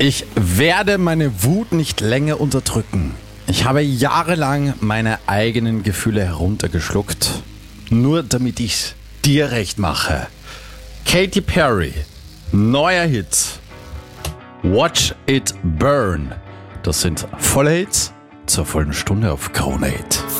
Ich werde meine Wut nicht länger unterdrücken. Ich habe jahrelang meine eigenen Gefühle heruntergeschluckt, nur damit ich's dir recht mache. Katy Perry, neuer Hit. Watch It Burn. Das sind volle Hits zur vollen Stunde auf Krone Hit.